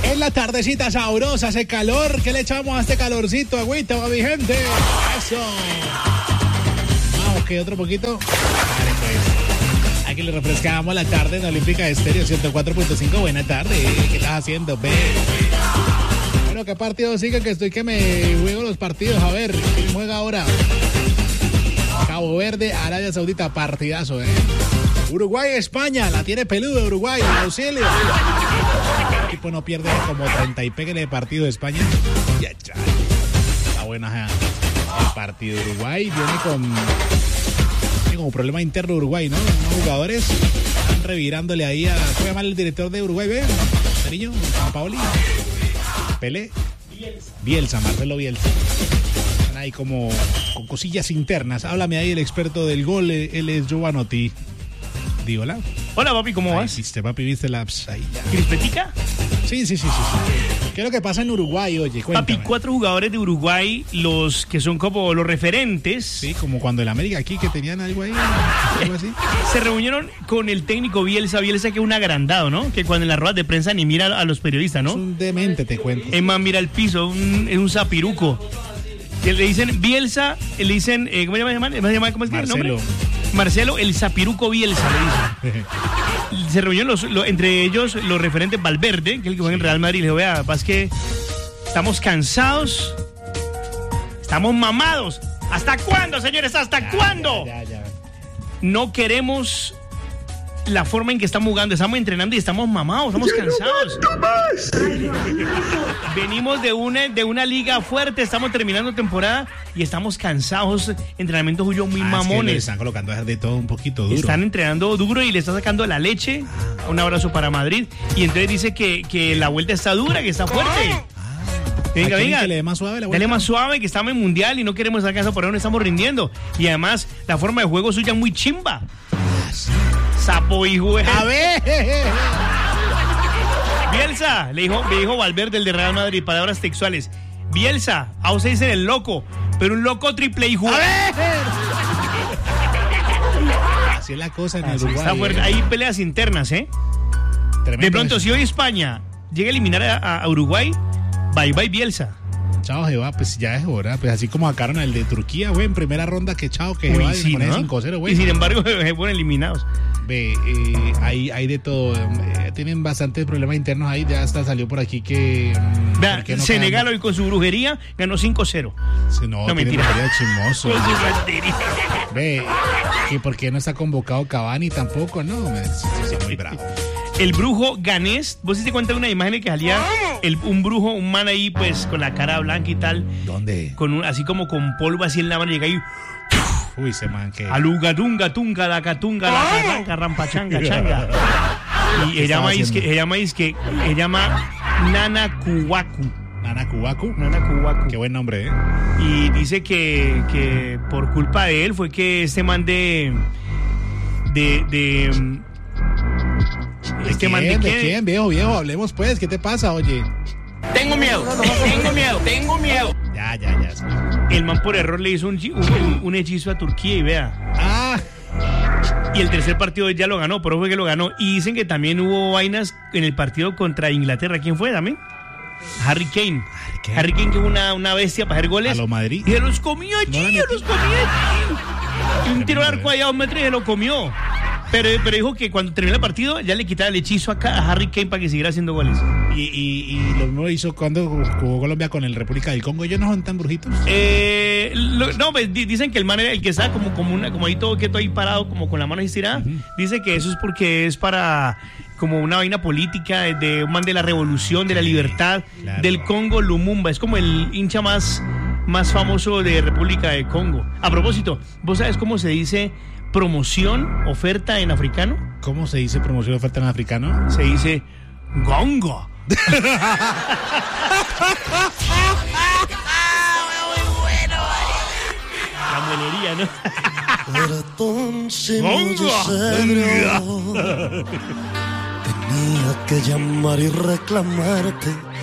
En la tardecita sabrosa, hace calor. ¿Qué le echamos a este calorcito? Agüita, mi gente. Eso. Vamos, que otro poquito. Vale, pues. Aquí le refrescamos la tarde en Olímpica Estéreo 104.5. Buena tarde. ¿Qué estás haciendo, ve? Bueno, ¿qué partido sigue? Que estoy que me juego los partidos. A ver, ¿quién juega ahora? Cabo Verde, Arabia Saudita, partidazo, Uruguay, España, la tiene peluda Uruguay, auxilio. El equipo no pierde como 30 y pégale de partido de España. Ya, ya. Está buena el partido. Uruguay tiene como problema interno Uruguay, ¿no? Los jugadores están revirándole ahí a... ¿Cómo se llama el director de Uruguay, ve? Cariño, Paoli. Pelé. Bielsa, Marcelo Bielsa. Están ahí como con cosillas internas. Háblame ahí el experto del gol, él es Giovanotti. Di hola. Hola, papi, ¿cómo vas? Viste, papi, viste la... Ahí ya. ¿Crispetica? Sí. ¿Qué es lo que pasa en Uruguay, oye? Cuéntame. Papi, 4 jugadores de Uruguay, los que son como los referentes. Sí, como cuando el América aquí, que tenían algo ahí, algo así. Se reunieron con el técnico Bielsa que es un agrandado, ¿no? Que cuando en las ruedas de prensa ni mira a los periodistas, ¿no? Es un demente, te cuento. Es más, mira el piso, es un zapiruco. Que le dicen Bielsa, le dicen, ¿cómo se llama? ¿Cómo es que el nombre? Marcelo, el zapiruco Bielsa, le dicen. Se reunieron entre ellos los referentes Valverde, que es el que juega en Real Madrid, y le dijo, vea, es que estamos cansados, estamos mamados. ¿Hasta cuándo, señores? ¿Hasta cuándo? Ya. No queremos la forma en que estamos jugando, estamos entrenando y estamos mamados, estamos cansados. Venimos de una liga fuerte, estamos terminando temporada y estamos cansados, entrenamientos muy mamones. Es que le están colocando de todo un poquito duro. Están entrenando duro y le están sacando la leche. Un abrazo para Madrid. Y entonces dice que la vuelta está dura, que está fuerte. Venga. Que le dé más suave la vuelta. Dale más suave, que estamos en mundial y no queremos estar cansados, por ahí no estamos rindiendo. Y además, la forma de juego suya es muy chimba. Sapo hijo. A ver. Bielsa, me dijo Valverde, el de Real Madrid, palabras textuales. Bielsa, a usted dicen el loco, pero un loco triple hijo. A ver. Así es la cosa en Uruguay. Está fuerte. Hay peleas internas, Tremendo. De pronto, si hoy España llega a eliminar a Uruguay, bye Bielsa. Chao, Jeva, pues ya es hora. Pues así como sacaron el de Turquía, güey, en primera ronda, que chao, que Jeva sí, pone ¿no? 5-0, güey. Y sin embargo, fueron eliminados. Ve, hay de todo. Tienen bastantes problemas internos ahí. Ya hasta salió por aquí que... Vea, no Senegal hoy con su brujería ganó 5-0. No, mentira. Chismoso. Ve, que por qué no está convocado Cavani tampoco, ¿no? Estoy muy bravo. El brujo ganés, vos te cuentas una imagen que salía un brujo, un man ahí pues con la cara blanca y tal. ¿Dónde? Así como con polvo así en la mano, llega ahí. Uy, ese man que... Aluga, tunga, la catunga, la carranca, rampachanga, changa. Y ella llama Nana Kuwaku. Nana Kuwaku. Qué buen nombre, Y dice que por culpa de él fue que este man ¿De quién, viejo? Hablemos pues, ¿qué te pasa, oye? Tengo miedo. Ya. El man por error le hizo un hechizo a Turquía y vea. Y el tercer partido ya lo ganó, por eso fue que lo ganó. Y dicen que también hubo vainas en el partido contra Inglaterra. ¿Quién fue también? Harry Kane, que es una bestia para hacer goles. A lo Madrid. Y se los comió allí, Y un tiro al arco allá a 2 metros y se lo comió. Pero dijo que cuando terminó el partido ya le quitaba el hechizo a Harry Kane para que siguiera haciendo goles. Y lo mismo hizo cuando jugó Colombia con el República del Congo. ¿Ellos no son tan brujitos? Pues dicen que el man era el que está como ahí todo quieto ahí parado, como con la mano estirada. Dice que eso es porque es para como una vaina política de un man de la revolución, de la libertad, claro. Del Congo, Lumumba. Es como el hincha más famoso de República de Congo. A propósito, ¿vos sabes cómo se dice promoción, oferta en africano? ¿Cómo se dice promoción, oferta en africano? Se dice gongo. La muelería, ¿no? Tenía que llamar y reclamarte